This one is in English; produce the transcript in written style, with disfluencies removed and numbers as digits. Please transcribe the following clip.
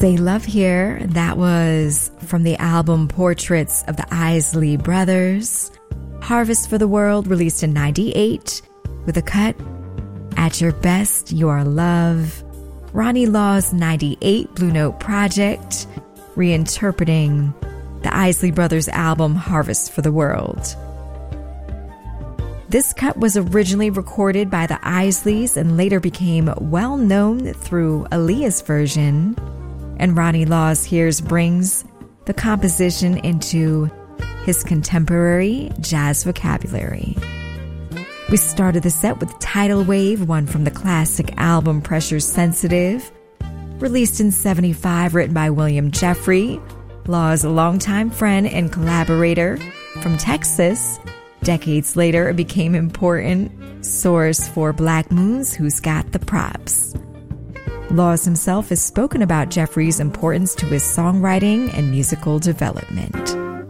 Say Love Here, that was from the album Portraits of the Isley Brothers. Harvest for the World, released in 98, with a cut, At Your Best, Your Love. Ronnie Law's 98 Blue Note project, reinterpreting the Isley Brothers album Harvest for the World. This cut was originally recorded by the Isleys and later became well known through Aaliyah's version, and Ronnie Law's Here's brings the composition into his contemporary jazz vocabulary. We started the set with Tidal Wave, one from the classic album Pressure Sensitive, released in 75, written by William Jeffrey, Law's longtime friend and collaborator from Texas. Decades later, it became an important source for Black Moon's Who's Got the Props. Laws himself has spoken about Jeffrey's importance to his songwriting and musical development.